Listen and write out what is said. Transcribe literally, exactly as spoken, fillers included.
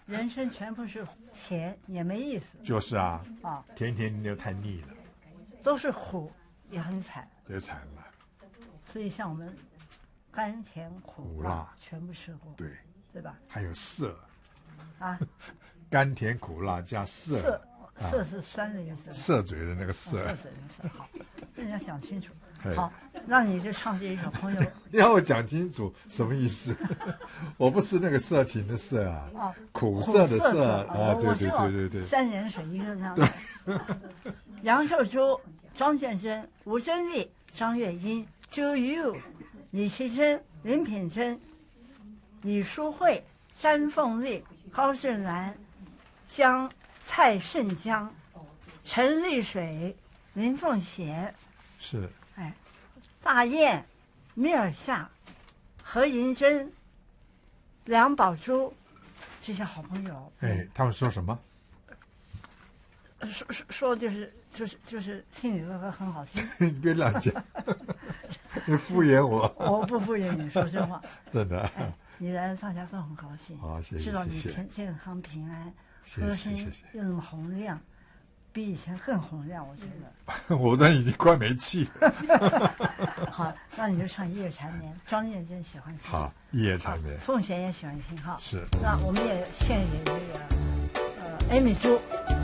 人生全部是甜也没意思。 就是啊， 啊， 甜甜的太腻了， 都是苦，也很惨。 也惨了。 所以像我们甘甜苦辣苦辣全部吃过， 对， 对吧？ 还有涩， 啊， 甘甜苦辣加涩， 涩啊涩是酸的意思。 涩嘴的那个哦涩。 涩嘴的涩，好，人家想清楚。 哎好，那你就唱这一首《朋友》。 要我讲清楚什么意思？我不是那个色情的色啊， 哦， 苦涩的涩啊， 哦对对我知道对对对。 三点水一个这样的。杨秀珠、张建真、吴珍丽、张月英、To You、李奇珍、林品珍、李淑慧、詹凤丽、高志兰、江蔡胜江、陈丽水、林凤贤、 是哎，大雁、米尔夏、何银珍、梁宝珠这些好朋友。 哎，他们说什么？ 说说说就是就是就是听你的歌很好听。 你别乱讲，你敷衍我。 我不敷衍你，说真话。 真的。 哎，你来大家都很高兴。 好，谢谢知道你谢谢平健康平安， 谢歌声谢谢谢。 又那么洪亮，比以前更洪亮，我觉得。 我都已经快没气了。 好，那你就唱《夜缠绵》，张燕真喜欢听。 好，夜缠绵。 凤贤也喜欢听哈。 是。 那我们也献给这个呃艾米珠。